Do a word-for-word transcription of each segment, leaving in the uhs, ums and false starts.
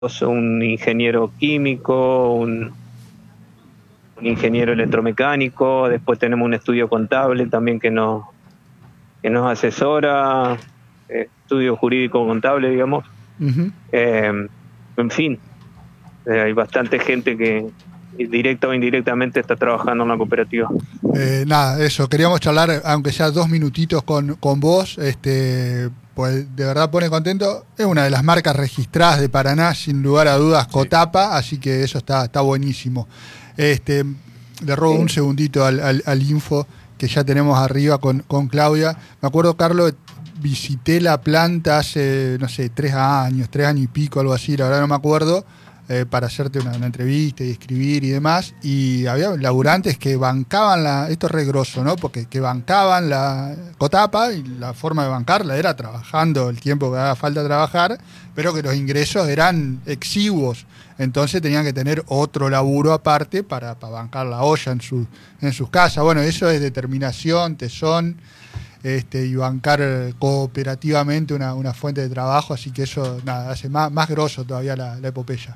un ingeniero químico, un, un ingeniero electromecánico, después tenemos un estudio contable también que nos, que nos asesora, eh, estudio jurídico contable, digamos. Uh-huh. Eh, en fin, eh, hay bastante gente que directa o indirectamente está trabajando en la cooperativa. Eh, nada, eso, queríamos charlar, aunque sea dos minutitos con, con vos, este, pues de verdad pone contento. Es una de las marcas registradas de Paraná, sin lugar a dudas, Cotapa, sí. Así que eso está, está buenísimo. Este, le robo sí. un segundito al, al, al info que ya tenemos arriba con, con Claudia. Me acuerdo, Carlos, visité la planta hace, no sé, tres años, tres años y pico, algo así, la verdad no me acuerdo. Eh, para hacerte una, una entrevista y escribir y demás, y había laburantes que bancaban la, esto es re grosso, ¿no? Porque que bancaban la Cotapa, y la forma de bancarla era trabajando el tiempo que haga falta trabajar, pero que los ingresos eran exiguos, entonces tenían que tener otro laburo aparte para, para bancar la olla en, su, en sus casas. Bueno, eso es determinación, tesón, este, y bancar cooperativamente una, una fuente de trabajo, así que eso, nada, hace más, más grosso todavía la, la epopeya.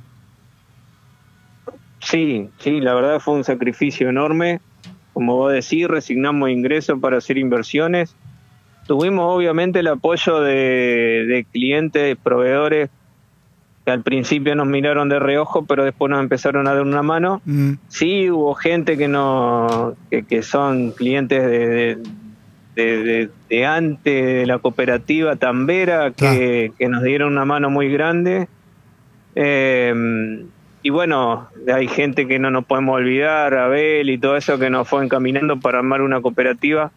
Sí, sí, la verdad fue un sacrificio enorme. Como vos decís, resignamos ingresos para hacer inversiones. Tuvimos obviamente el apoyo de, de clientes, proveedores, que al principio nos miraron de reojo, pero después nos empezaron a dar una mano. Mm. Sí, hubo gente que no, que, que son clientes de, de, de, de, de antes de la cooperativa Tambera, que, ah. que nos dieron una mano muy grande. Eh, Y bueno, hay gente que no nos podemos olvidar, Abel y todo eso, que nos fue encaminando para armar una cooperativa.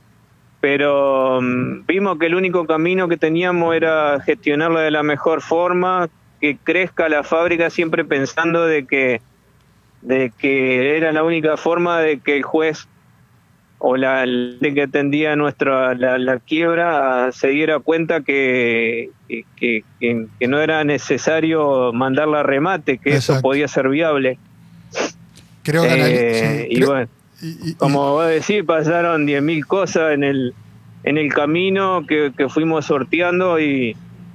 Pero um, vimos que el único camino que teníamos era gestionarla de la mejor forma, que crezca la fábrica, siempre pensando de que, de que era la única forma de que el juez o la de que atendía nuestra la, la quiebra se diera cuenta que, que, que, que no era necesario mandarla a remate, que Exacto. Eso podía ser viable. Creo que eh, sí, y creo, bueno, y, y, como vos decís, pasaron diez mil cosas en el en el camino que, que fuimos sorteando y,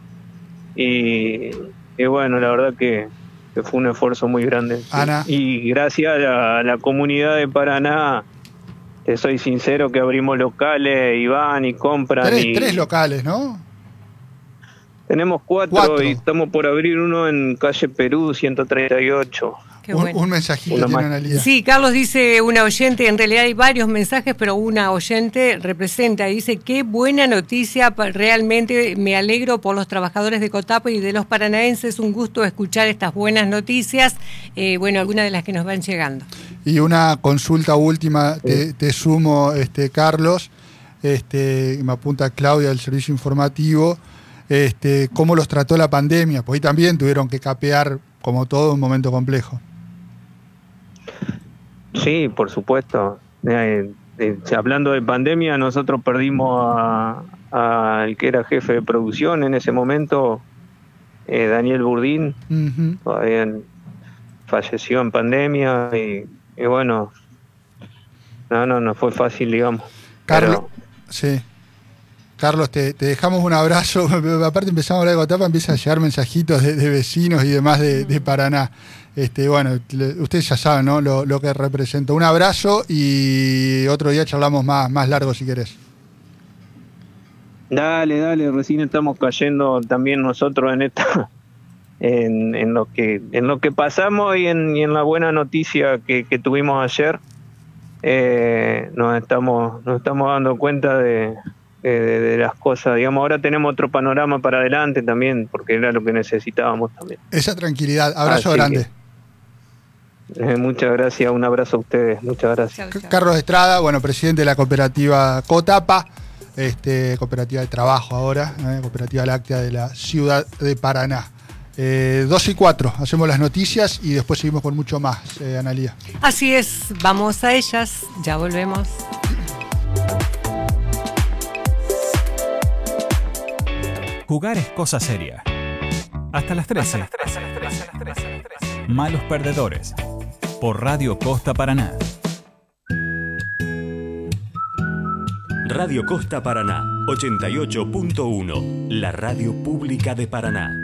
y, y bueno, la verdad que, que fue un esfuerzo muy grande. Ana. Sí. Y gracias a la, a la comunidad de Paraná, te soy sincero que abrimos locales y van y compran. Tres, y... tres locales, ¿no? Tenemos cuatro, cuatro y estamos por abrir uno en calle Perú ciento treinta y ocho. Qué bueno. Un, un mensajito una tiene Analía. Sí, Carlos dice, una oyente, en realidad hay varios mensajes, pero una oyente representa, dice, qué buena noticia, realmente me alegro por los trabajadores de Cotapa y de los paranaenses, un gusto escuchar estas buenas noticias, eh, bueno, algunas de las que nos van llegando. Y una consulta última, te, te sumo, este, Carlos, este, me apunta Claudia del servicio informativo, este, ¿cómo los trató la pandemia? Pues ahí también tuvieron que capear, como todo, un momento complejo. Sí, por supuesto. Eh, eh, hablando de pandemia, nosotros perdimos al que era jefe de producción en ese momento, eh, Daniel Burdín, uh-huh. Todavía falleció en pandemia y, y bueno, no, no, no fue fácil, digamos. Carlos, pero... sí. Carlos, te, te dejamos un abrazo. Aparte empezamos a hablar de Cotapa, empiezan a llegar mensajitos de, de vecinos y demás de, de Paraná. Este, bueno, le, ustedes ya saben, ¿no? Lo, lo que representa. Un abrazo y otro día charlamos más, más largo si querés. Dale, dale, recién estamos cayendo también nosotros en esta, en, en lo que, en lo que pasamos y en, y en la buena noticia que, que tuvimos ayer. Eh, nos estamos, nos estamos dando cuenta de De, de, de las cosas, digamos, ahora tenemos otro panorama para adelante también, porque era lo que necesitábamos también. Esa tranquilidad, abrazo Así grande. Que, eh, muchas gracias, un abrazo a ustedes, muchas gracias. Chau, chau. Carlos Estrada, bueno, presidente de la cooperativa Cotapa, este, cooperativa de trabajo ahora, eh, cooperativa láctea de la ciudad de Paraná. Eh, dos y cuatro, hacemos las noticias y después seguimos con mucho más, eh, Analía. Así es, vamos a ellas, ya volvemos. Jugar es cosa seria. Hasta las trece. Hasta las trece, trece, trece, trece. Malos perdedores. Por Radio Costa Paraná. Radio Costa Paraná, ochenta y ocho punto uno. La radio pública de Paraná.